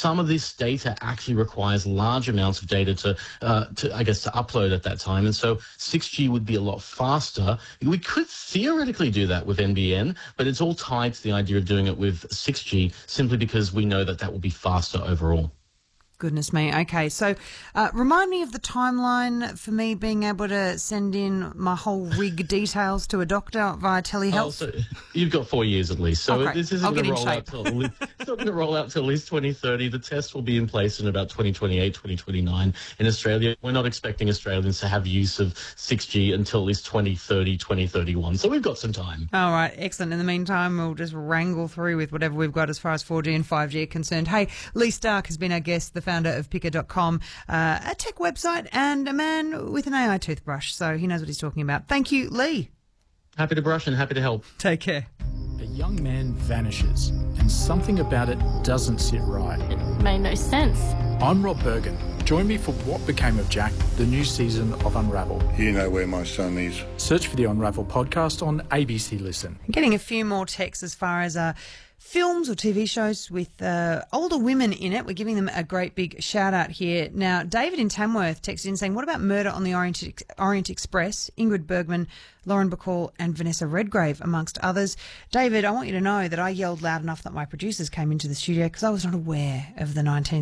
some of this data actually requires large amounts of data to upload at that time. And so 6G would be a lot faster. We could theoretically do that with NBN, but it's all tied to the idea of doing it with 6G simply because we know that will be faster overall. Goodness me. Okay, so remind me of the timeline for me being able to send in my whole rig details to a doctor via telehealth. So you've got 4 years at least. So this isn't going to roll out till it's not going to roll out till at least 2030. The test will be in place in about 2028, 2029 in Australia. We're not expecting Australians to have use of 6G until at least 2030, 2031. So we've got some time. All right, excellent. In the meantime, we'll just wrangle through with whatever we've got as far as 4G and 5G are concerned. Hey, Lee Stark has been our guest, the founder of Picker.com, a tech website and a man with an AI toothbrush, so he knows what he's talking about. Thank you, Lee. Happy to brush and happy to help. Take care. A young man vanishes and something about it doesn't sit right. It made no sense. I'm Rob Bergen. Join me for What Became of Jack, the new season of Unravel. You know where my son is. Search for the Unravel podcast on ABC Listen. I'm getting a few more texts as far as films or TV shows with older women in it. We're giving them a great big shout out here. Now, David in Tamworth texted in saying, what about Murder on the Orient Express? Ingrid Bergman, Lauren Bacall and Vanessa Redgrave, amongst others. David, I want you to know that I yelled loud enough that my producers came into the studio because I was not aware of the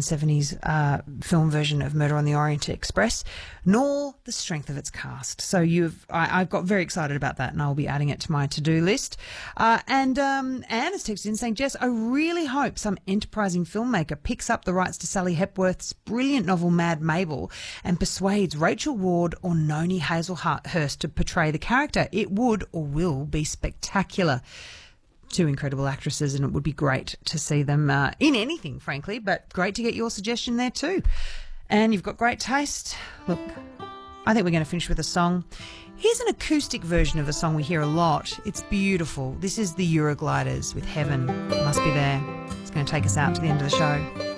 1970s film version of Murder on the Orient Express, nor the strength of its cast. So I've got very excited about that, and I'll be adding it to my to-do list. And Anne has texted in saying, Jess, I really hope some enterprising filmmaker picks up the rights to Sally Hepworth's brilliant novel Mad Mabel and persuades Rachel Ward or Noni Hazelhurst to portray the character. It would or will be spectacular. Two incredible actresses, and it would be great to see them in anything, frankly, but great to get your suggestion there too. And you've got great taste. Look, I think we're going to finish with a song. Here's an acoustic version of a song we hear a lot. It's beautiful. This is the Eurogliders with Heaven. It must be there. It's going to take us out to the end of the show.